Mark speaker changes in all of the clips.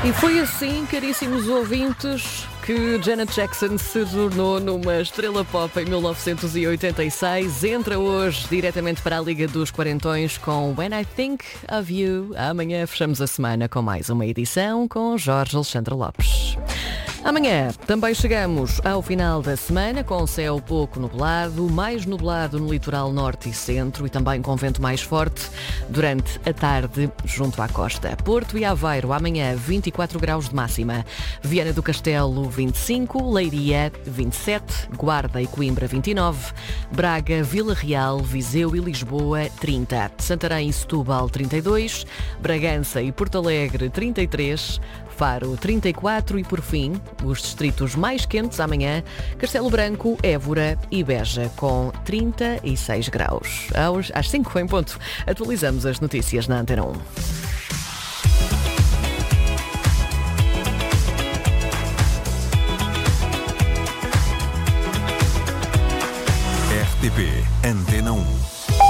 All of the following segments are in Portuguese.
Speaker 1: E foi assim, caríssimos ouvintes, que Janet Jackson se tornou numa estrela pop em 1986. Entra hoje diretamente para a Liga dos Quarentões com When I Think of You. Amanhã fechamos a semana com mais uma edição com Jorge Alexandre Lopes. Amanhã também chegamos ao final da semana com céu pouco nublado, mais nublado no litoral norte e centro e também com vento mais forte durante a tarde junto à costa. Porto e Aveiro amanhã 24 graus de máxima, Viana do Castelo 25, Leiria 27, Guarda e Coimbra 29, Braga, Vila Real, Viseu e Lisboa 30, Santarém e Setúbal 32, Bragança e Porto Alegre 33, Faro 34 e, por fim, os distritos mais quentes amanhã, Castelo Branco, Évora e Beja, com 36 graus. Às 5 em ponto, atualizamos as notícias na Antena 1.
Speaker 2: RTP Antena 1.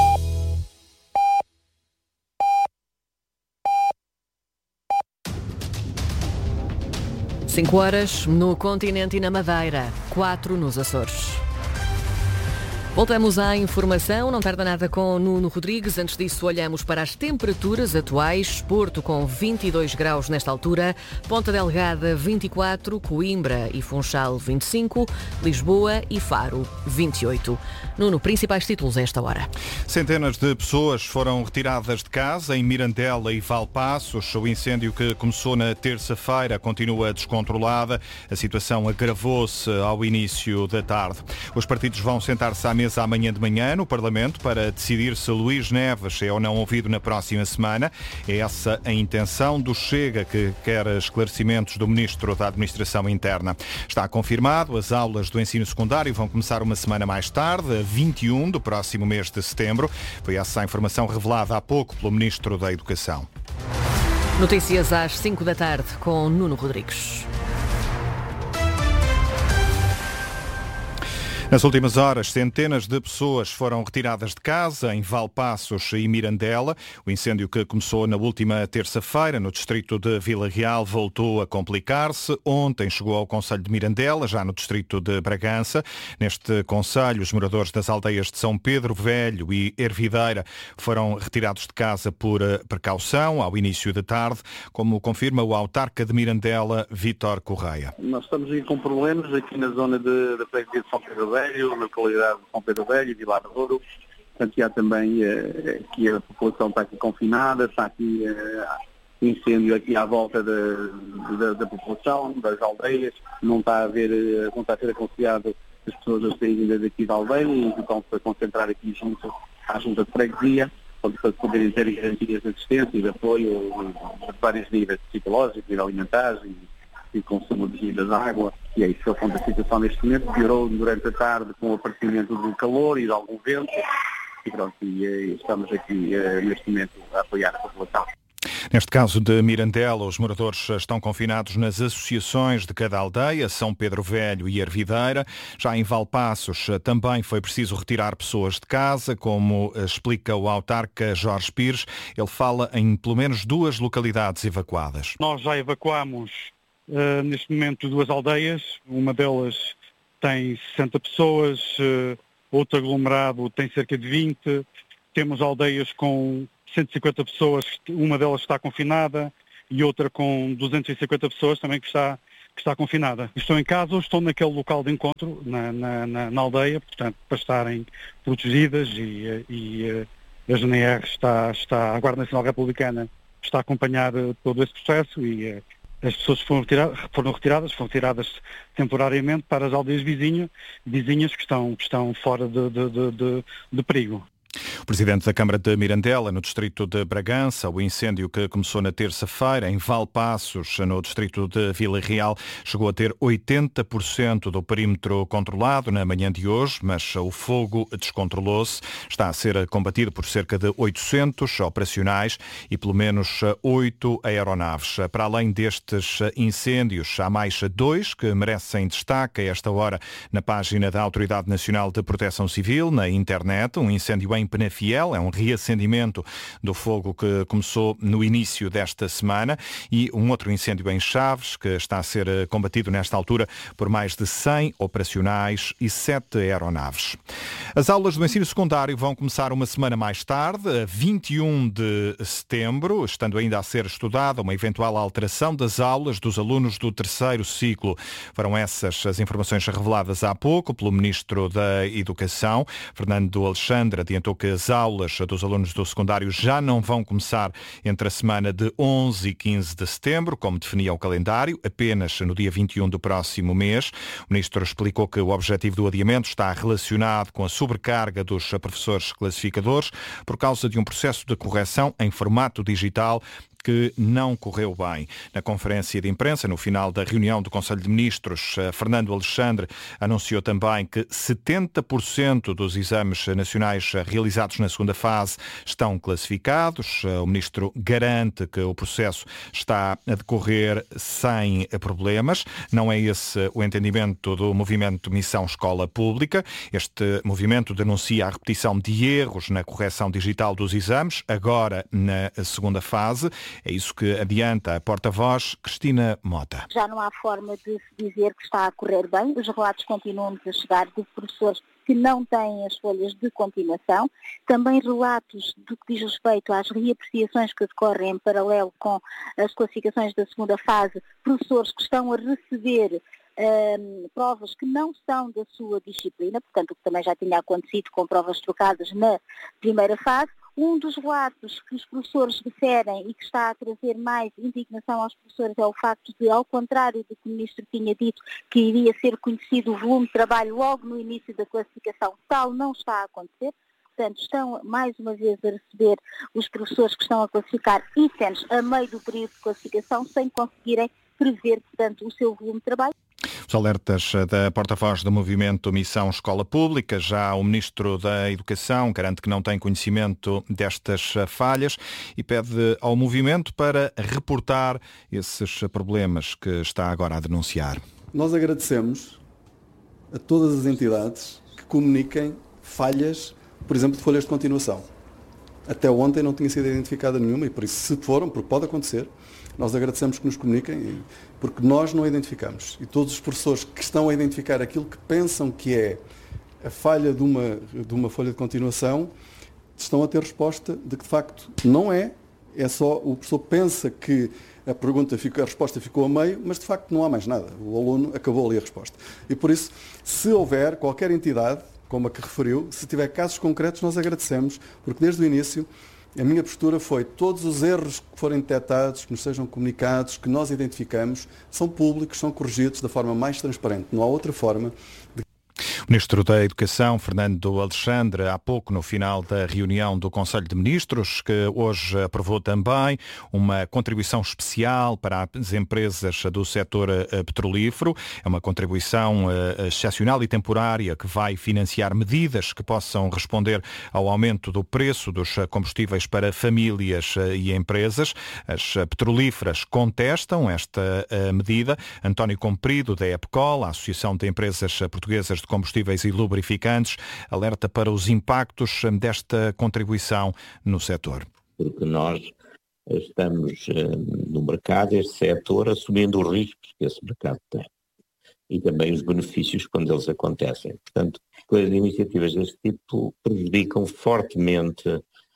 Speaker 1: 5 horas no continente e na Madeira, 4 nos Açores. Voltamos à informação, não tarda nada com Nuno Rodrigues. Antes disso, olhamos para as temperaturas atuais. Porto com 22 graus nesta altura, Ponta Delgada 24, Coimbra e Funchal 25, Lisboa e Faro 28. Nuno, principais títulos a esta hora.
Speaker 3: Centenas de pessoas foram retiradas de casa em Mirandela e Valpaços. O incêndio que começou na terça-feira continua descontrolada. A situação agravou-se ao início da tarde. Os partidos vão sentar-se à mesa amanhã de manhã no Parlamento para decidir se Luís Neves é ou não ouvido na próxima semana. É essa a intenção do Chega, que quer esclarecimentos do Ministro da Administração Interna. Está confirmado, as aulas do ensino secundário vão começar uma semana mais tarde, a 21 do próximo mês de setembro. Foi essa a informação revelada há pouco pelo Ministro da Educação.
Speaker 1: Notícias às 5 da tarde com Nuno Rodrigues.
Speaker 3: Nas últimas horas, centenas de pessoas foram retiradas de casa em Valpaços e Mirandela. O incêndio que começou na última terça-feira no distrito de Vila Real voltou a complicar-se. Ontem chegou ao concelho de Mirandela, já no distrito de Bragança. Neste concelho, os moradores das aldeias de São Pedro Velho e Ervideira foram retirados de casa por precaução ao início da tarde, como confirma o autarca de Mirandela, Vítor Correia.
Speaker 4: Nós estamos aí com problemas aqui na zona da freguesia de São Pedro Velho, na localidade de São Pedro Velho e Vilar de Douro. Portanto, há também que a população está aqui confinada, está aqui incêndio aqui à volta da população, das aldeias, não está a ser aconselhado as pessoas a saírem daqui da aldeia e estão a concentrar aqui junto à junta de freguesia, para poderem ter garantias de assistência e de apoio a vários níveis psicológicos e alimentares e consumo de bebidas de água, e é isso que é o ponto da situação neste momento. Piorou durante a tarde com o aparecimento do calor e de algum vento, e pronto, estamos aqui neste momento a apoiar a população.
Speaker 3: Neste caso de Mirandela, os moradores estão confinados nas associações de cada aldeia, São Pedro Velho e Ervideira. Já em Valpaços também foi preciso retirar pessoas de casa, como explica o autarca Jorge Pires. Ele fala em pelo menos 2 localidades evacuadas.
Speaker 5: Nós já evacuámos neste momento 2 aldeias, uma delas tem 60 pessoas, outro aglomerado tem cerca de 20, temos aldeias com 150 pessoas, uma delas está confinada e outra com 250 pessoas também que está confinada. Estou em casa ou estou naquele local de encontro, na aldeia, portanto, para estarem protegidas e a GNR a Guarda Nacional Republicana está a acompanhar todo esse processo e as pessoas foram retiradas temporariamente para as aldeias vizinhas que estão fora de perigo.
Speaker 3: O presidente da Câmara de Mirandela, no distrito de Bragança, o incêndio que começou na terça-feira em Valpaços, no distrito de Vila Real, chegou a ter 80% do perímetro controlado na manhã de hoje, mas o fogo descontrolou-se. Está a ser combatido por cerca de 800 operacionais e pelo menos 8 aeronaves. Para além destes incêndios, há mais 2 que merecem destaque a esta hora na página da Autoridade Nacional de Proteção Civil, na internet. Um incêndio em em Penafiel. É um reacendimento do fogo que começou no início desta semana, e um outro incêndio em Chaves, que está a ser combatido nesta altura por mais de 100 operacionais e 7 aeronaves. As aulas do ensino secundário vão começar uma semana mais tarde, a 21 de setembro, estando ainda a ser estudada uma eventual alteração das aulas dos alunos do terceiro ciclo. Foram essas as informações reveladas há pouco pelo Ministro da Educação. Fernando Alexandre adiantou que as aulas dos alunos do secundário já não vão começar entre a semana de 11 e 15 de setembro, como definia o calendário, apenas no dia 21 do próximo mês. O Ministro explicou que o objetivo do adiamento está relacionado com a sobrecarga dos professores classificadores por causa de um processo de correção em formato digital que não correu bem. Na conferência de imprensa, no final da reunião do Conselho de Ministros, Fernando Alexandre anunciou também que 70% dos exames nacionais realizados na segunda fase estão classificados. O Ministro garante que o processo está a decorrer sem problemas. Não é esse o entendimento do movimento Missão Escola Pública. Este movimento denuncia a repetição de erros na correção digital dos exames, agora na segunda fase. É isso que adianta a porta-voz Cristina Mota.
Speaker 2: Já não há forma de se dizer que está a correr bem. Os relatos continuam a chegar de professores que não têm as folhas de continuação. Também relatos do que diz respeito às reapreciações que decorrem em paralelo com as classificações da segunda fase, professores que estão a receber provas que não são da sua disciplina, portanto, o que também já tinha acontecido com provas trocadas na primeira fase. Um dos relatos que os professores referem e que está a trazer mais indignação aos professores é o facto de, ao contrário do que o Ministro tinha dito, que iria ser conhecido o volume de trabalho logo no início da classificação, tal não está a acontecer. Portanto, estão mais uma vez a receber os professores que estão a classificar itens a meio do período de classificação sem conseguirem prever, portanto, o seu volume de trabalho.
Speaker 3: Os alertas da porta-voz do movimento Missão Escola Pública. Já o Ministro da Educação garante que não tem conhecimento destas falhas e pede ao movimento para reportar esses problemas que está agora a denunciar.
Speaker 6: Nós agradecemos a todas as entidades que comuniquem falhas, por exemplo, de folhas de continuação. Até ontem não tinha sido identificada nenhuma e por isso, se foram, porque pode acontecer, nós agradecemos que nos comuniquem, porque nós não a identificamos. E todos os professores que estão a identificar aquilo que pensam que é a falha de uma folha de continuação, estão a ter resposta de que de facto não é só o professor pensa que a resposta ficou a meio, mas de facto não há mais nada. O aluno acabou ali a resposta. E por isso, se houver qualquer entidade, como a que referiu, se tiver casos concretos, nós agradecemos, porque desde o início a minha postura foi todos os erros que forem detectados, que nos sejam comunicados, que nós identificamos, são públicos, são corrigidos da forma mais transparente. Não há outra forma de...
Speaker 3: O Ministro da Educação, Fernando Alexandre, há pouco no final da reunião do Conselho de Ministros, que hoje aprovou também uma contribuição especial para as empresas do setor petrolífero. É uma contribuição excepcional e temporária que vai financiar medidas que possam responder ao aumento do preço dos combustíveis para famílias e empresas. As petrolíferas contestam esta medida. António Comprido, da EPCOL, a Associação de Empresas Portuguesas de Combustíveis e Lubrificantes, alerta para os impactos desta contribuição no setor.
Speaker 7: Porque nós estamos no mercado, este setor, assumindo os riscos que esse mercado tem e também os benefícios quando eles acontecem. Portanto, as iniciativas deste tipo prejudicam fortemente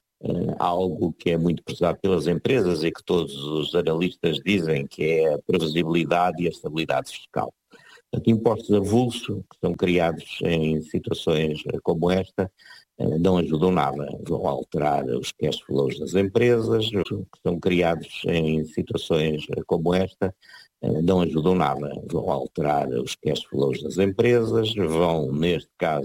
Speaker 7: algo que é muito prezado pelas empresas e que todos os analistas dizem que é a previsibilidade e a estabilidade fiscal. Portanto, impostos avulsos que são criados em situações como esta não ajudam nada. Vão alterar os cash flows das empresas, que são criados em situações como esta não ajudam nada. Vão alterar os cash flows das empresas, vão, neste caso,